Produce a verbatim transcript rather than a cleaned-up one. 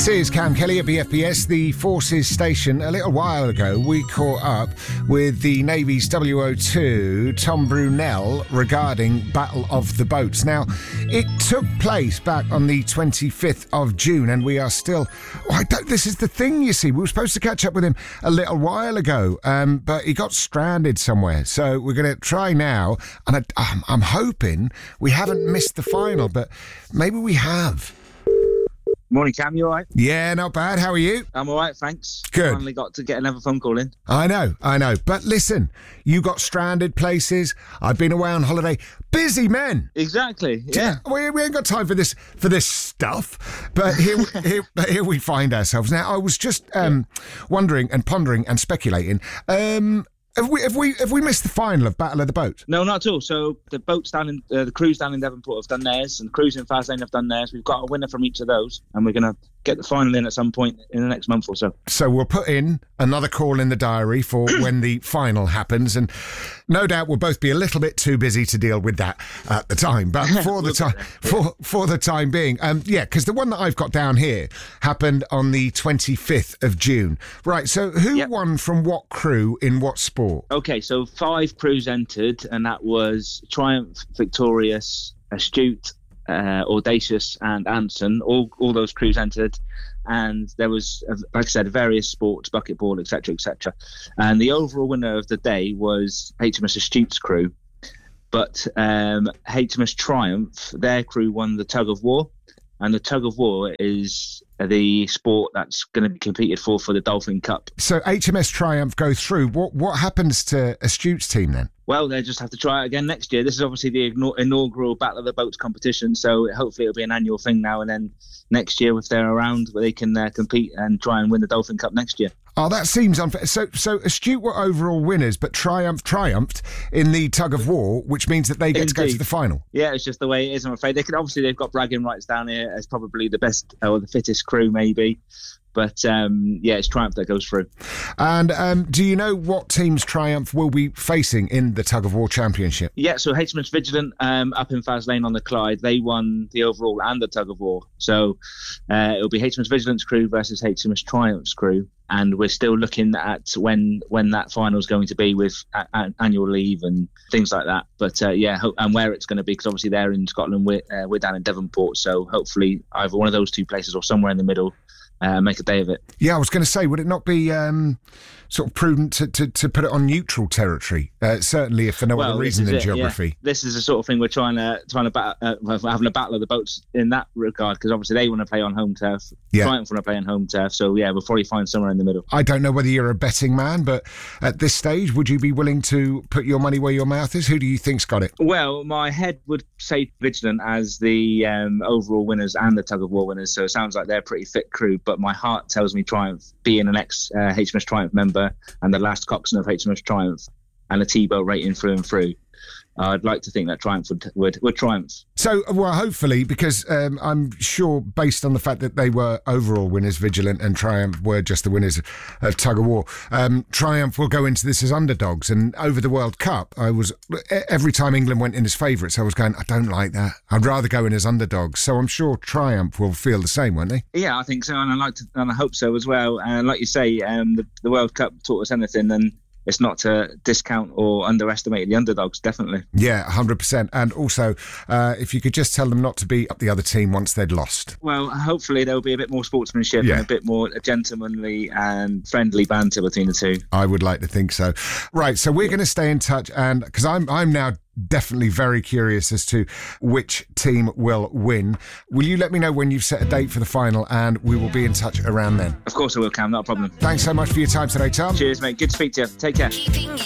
This is Cam Kelly at B F B S, the Forces Station. A little while ago, we caught up with the Navy's W O two, Tom Brunel, regarding Battle of the Boats. Now, it took place back on the twenty-fifth of June, and we are still... Oh, I don't, this is the thing, you see. We were supposed to catch up with him a little while ago, um, but he got stranded somewhere. So we're going to try now, and I, I'm, I'm hoping we haven't missed the final, but maybe we have. Morning, Cam. You all right? Yeah, not bad. How are you? I'm all right, thanks. Good. Finally got to get another phone call in. I know, I know. But listen, you got stranded places. I've been away on holiday. Busy men. Exactly. Yeah. We, we ain't got time for this for this stuff. But here, here, here we find ourselves. Now, I was just um, yeah. wondering and pondering and speculating. Um, Have we have we have we missed the final of Battle of the Boat? No, not at all. So the boats down in uh, the crews down in Devonport have done theirs, and the crews in Faslane have done theirs. We've got a winner from each of those, and we're going to get the final in at some point in the next month or so. So we'll put in another call in the diary for when the final happens, and no doubt we'll both be a little bit too busy to deal with that at the time. But for the time for for the time being, um, yeah, because the one that I've got down here happened on the twenty-fifth of June. Right. So who yep. won from what crew in what sport? Okay, so five crews entered, and that was Triumph, Victorious, Astute, uh, Audacious, and Anson. All all those crews entered, and there was, like I said, various sports, bucketball, et cetera, et cetera. And the overall winner of the day was H M S Astute's crew, but um, H M S Triumph, their crew won the tug of war, and the tug of war is the sport that's going to be competed for for the Dolphin Cup. So H M S Triumph go through. What what happens to Astute's team then? Well, they just have to try it again next year. This is obviously the inaugural Battle of the Boats competition, so hopefully it'll be an annual thing now, and then next year, if they're around, where they can uh, compete and try and win the Dolphin Cup next year. Oh, that seems unfair. So, so Astute were overall winners, but Triumph triumphed in the tug of war, which means that they get Indeed. to go to the final. Yeah, it's just the way it is, I'm afraid. They could obviously they've got bragging rights down here as probably the best or the fittest crew, maybe. But, um, yeah, it's Triumph that goes through. And um, do you know what teams Triumph will be facing in the Tug of War Championship? Yeah, so H M S Vigilant um, up in Faslane on the Clyde, they won the overall and the Tug of War. So uh, it'll be H M S Vigilant's crew versus H M S Triumph's crew. And we're still looking at when when that final is going to be with a- a- annual leave and things like that. But, uh, yeah, ho- and where it's going to be, because obviously they're in Scotland, we're, uh, we're down in Devonport. So hopefully either one of those two places or somewhere in the middle, Uh, make a day of it. Yeah, I was going to say, would it not be um, sort of prudent to, to, to put it on neutral territory? Uh, certainly, if for no well, other reason than it, geography. Yeah. This is the sort of thing we're trying to trying to bat, uh, having a battle of the boats in that regard, because obviously they want to play on home turf. Yeah. Triumph want to play on home turf. So yeah, we'll probably find somewhere in the middle. I don't know whether you're a betting man, but at this stage, would you be willing to put your money where your mouth is? Who do you think's got it? Well, my head would say Vigilant as the um, overall winners and the tug of war winners. So it sounds like they're a pretty fit crew, but my heart tells me Triumph, being an ex uh, H M S Triumph member and the last coxswain of H M S Triumph and a T-boat rating through and through. Uh, I'd like to think that Triumph would, would, would triumph. So, well, hopefully, because um, I'm sure, based on the fact that they were overall winners, Vigilant and Triumph were just the winners of Tug of War, um, Triumph will go into this as underdogs. And over the World Cup, I was every time England went in as favourites, I was going, I don't like that. I'd rather go in as underdogs. So I'm sure Triumph will feel the same, won't they? Yeah, I think so, and I like to, and I hope so as well. And like you say, um, the, the World Cup taught us anything, and it's not to discount or underestimate the underdogs, definitely. Yeah, one hundred percent. And also, uh, if you could just tell them not to beat up the other team once they'd lost. Well, hopefully there'll be a bit more sportsmanship yeah. and a bit more gentlemanly and friendly banter between the two. I would like to think so. Right, so we're yeah. going to stay in touch, and because I'm I'm now definitely very curious as to which team will win. Will you let me know when you've set a date for the final, and we will be in touch around then? Of course I will, Cam, not a problem. Thanks so much for your time today, Tom. Cheers, mate. Good to speak to you. Take care.